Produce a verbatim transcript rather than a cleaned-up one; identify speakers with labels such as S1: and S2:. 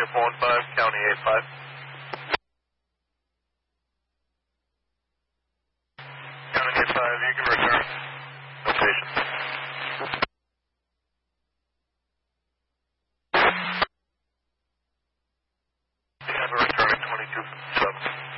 S1: four one five, County eight five. County eight five, you can return. No patient. You have a returning twenty-two seven.